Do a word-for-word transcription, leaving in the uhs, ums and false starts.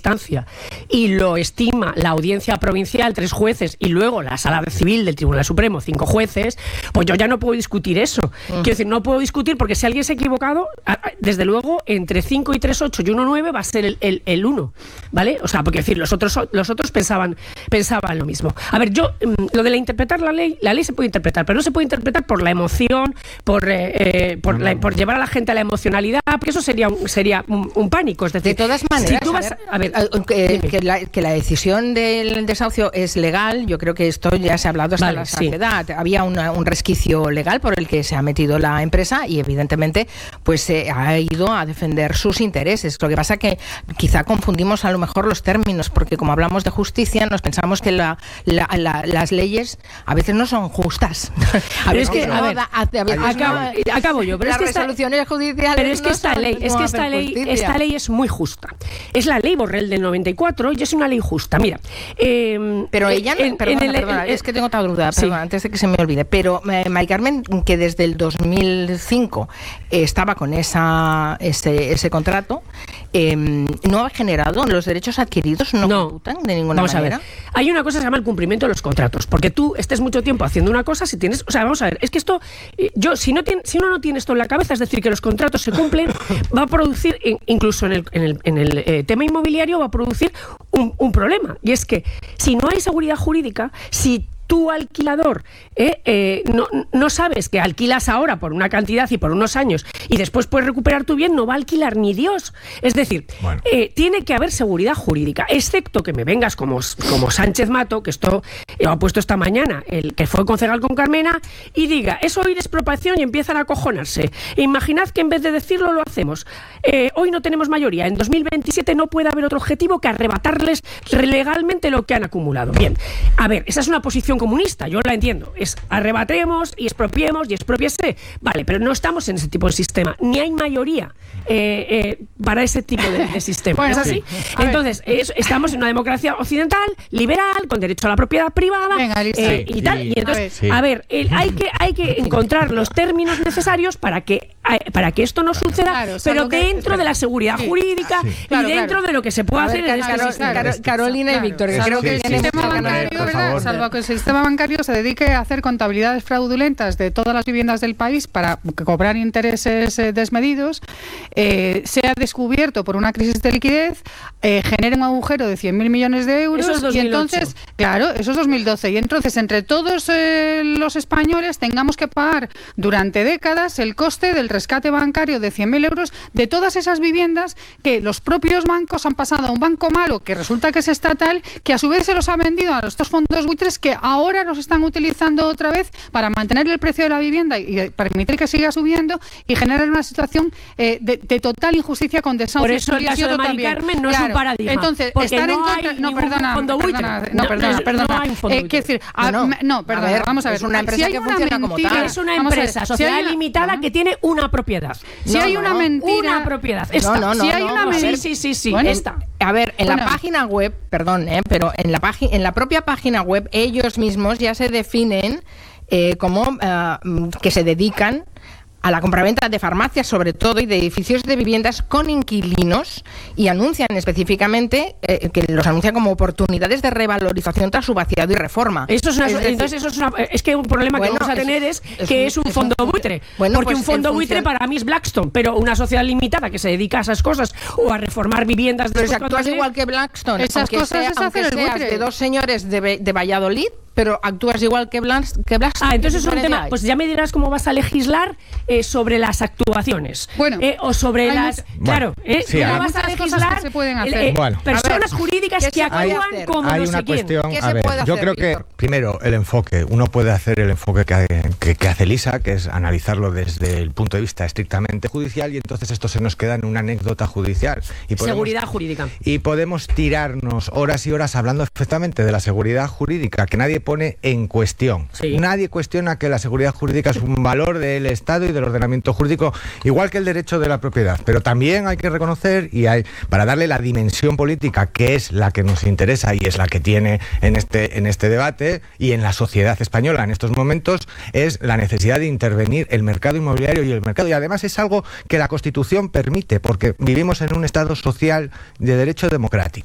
instancia y lo estima la audiencia provincial, tres jueces, y luego la sala civil del Tribunal Supremo, cinco jueces, pues yo ya no puedo discutir eso. Uh-huh. Quiero decir, no puedo discutir porque si alguien se ha equivocado, desde luego, entre cinco y tres, ocho y uno, nueve va a ser el, el, el uno, ¿vale? O sea, porque decir, los otros, los otros pensaban, pensaban lo mismo. A ver, yo, lo de la interpretar la ley, la ley se puede interpretar, pero no se puede interpretar por la emoción, por, eh, eh, por, la, por llevar a la gente a la emocionalidad, porque eso sería un, sería un, un pánico. Es decir, de todas maneras, si tú vas, a ver, a ver, que, que, la, que la decisión del desahucio es legal, yo creo que esto ya se ha hablado hasta vale, la saciedad. Sí. Había una, un resquicio legal por el que se ha metido la empresa y evidentemente pues se eh, ha ido a defender sus intereses. Lo que pasa que quizá confundimos a lo mejor los términos, porque como hablamos de justicia nos pensamos que la, la, la, las leyes a veces no son justas. A pero es que, a ver, a, a veces acabo, no, acabo yo, pero las es que resoluciones esta, judiciales pero es que no esta son, ley, es no que esta ley, justicia. esta ley es muy justa. Es la ley Borrell del noventa y cuatro y es una ley justa. Mira, eh, pero ella, no, en, perdona, en el, perdona, en, es que tengo otra duda, sí. perdona, antes de que se me olvide, pero eh, Mari Carmen, que desde el dos mil cinco eh, estaba con esa ese, ese contrato, eh, no ha generado los derechos adquiridos, no, no computan de ninguna vamos manera. A ver. Hay una cosa que se llama el cumplimiento de los contratos, porque tú estés mucho tiempo haciendo una cosa, si tienes, o sea, vamos a ver, es que esto, yo si no tiene, si uno no tiene esto en la cabeza, es decir, que los contratos se cumplen, va a producir, incluso en el, en el, en el eh, tema inmobiliario, va a producir un, un problema, y es que si no hay seguridad jurídica, si tú, alquilador, eh, eh, no, no sabes que alquilas ahora por una cantidad y por unos años y después puedes recuperar tu bien, no va a alquilar ni Dios. Es decir, bueno. eh, tiene que haber seguridad jurídica, excepto que me vengas como, como Sánchez Mato, que esto lo ha puesto esta mañana, el que fue concejal con Carmena, y diga, eso hoy es expropiación y empiezan a acojonarse. E imaginad que en vez de decirlo lo hacemos. Eh, hoy no tenemos mayoría, en dos mil veintisiete no puede haber otro objetivo que arrebatarles legalmente lo que han acumulado. Bien, a ver, esa es una posición comunista, yo la entiendo, es arrebatemos y expropiemos y expropiese, vale, pero no estamos en ese tipo de sistema, ni hay mayoría eh, eh, para ese tipo de, de sistema, bueno, ¿es así? Sí. Entonces, es, estamos en una democracia occidental, liberal, con derecho a la propiedad privada. Venga, eh, y tal, y entonces, sí. a ver, el, hay, que, hay que encontrar los términos necesarios para que, para que esto no suceda, claro, pero que dentro de la seguridad jurídica sí. y claro, dentro claro. de lo que se puede hacer ver, en Caro, este Caro, Carolina claro. y Víctor, salvo creo que que el sistema bancario, ¿verdad? Salvo que el sistema bancario se dedique a hacer contabilidades fraudulentas de todas las viviendas del país para cobrar intereses eh, desmedidos, eh, sea descubierto por una crisis de liquidez, eh, genere un agujero de cien mil millones de euros. Eso es dos mil ocho. Y entonces, claro, eso es dos mil doce. Y entonces, entre todos eh, los españoles tengamos que pagar durante décadas el coste del rescate bancario de cien mil euros de todas esas viviendas que los propios bancos han pasado a un banco malo que resulta que es estatal, que a su vez se los ha vendido a estos fondos buitres que ahora los están utilizando otra vez para mantener el precio de la vivienda y permitir que siga subiendo y generar una situación eh, de, de total injusticia con desahucios. Por eso el caso de Mari Carmen no claro. es un paradigma. Entonces, estar no en contra... No, perdona, fondo perdona, no, no, perdona, perdona. No hay un fondo eh, quiero decir, a, no, no, perdona, a ver, vamos a ver. Es una empresa si que funciona como tal. Es una empresa, ver, sociedad si una, limitada no. que tiene una propiedad. Si no, hay una no, mentira... Una propiedad. Esta. No, no, no. Si hay no, una no, mentira... Sí, sí, sí, sí. Bueno, esta. A ver, en bueno. la página web, perdón, eh, pero en la, página, en la propia página web ellos mismos ya se definen eh, como uh, que se dedican a la compraventa de farmacias sobre todo y de edificios de viviendas con inquilinos y anuncian específicamente eh, que los anuncian como oportunidades de revalorización tras su vaciado y reforma. Eso es una, es decir, entonces eso es, una, es que un problema bueno, que vamos a tener es, es que es un, es un fondo es un, buitre. Bueno, porque pues un fondo buitre para mí es Blackstone, pero una sociedad limitada que se dedica a esas cosas o a reformar viviendas. Pero si actúas igual que Blackstone, esas cosas sea, es hacer el buitre. De dos señores de, de Valladolid, pero actúas igual que Blackstone. Que Blackstone ah, entonces es un tema. Pues ya me dirás cómo vas a legislar eh, sobre las actuaciones. Bueno, eh, o sobre las. Bueno, claro, eh, sí, ¿cómo hay vas a legislar que se pueden hacer. Eh, bueno, personas ver, jurídicas que actúan como hay no una sé cuestión, quién? a ver, yo creo que Víctor? primero el enfoque, uno puede hacer el enfoque que, que, que hace Lisa, que es analizarlo desde el punto de vista estrictamente judicial, y entonces esto se nos queda en una anécdota judicial. Y podemos, seguridad jurídica. Y podemos tirarnos horas y horas hablando efectivamente de la seguridad jurídica, que nadie pone en cuestión. Sí. Nadie cuestiona que la seguridad jurídica es un valor del Estado y del ordenamiento jurídico, igual que el derecho de la propiedad, pero también hay que reconocer, y hay, para darle la dimensión política que es la que nos interesa y es la que tiene en este, en este debate y en la sociedad española en estos momentos, es la necesidad de intervenir el mercado inmobiliario y el mercado, y además es algo que la Constitución permite, porque vivimos en un Estado social de derecho democrático.